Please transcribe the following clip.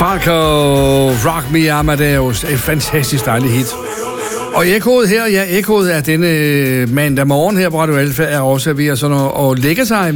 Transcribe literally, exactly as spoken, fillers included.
Falco, Rock Me Amadeus, et fantastisk dejligt hit. Og ekkoet her, ja, ekkoet af denne mandag morgen her på Radio Alfa er også ved at, sådan at, at lægge sig.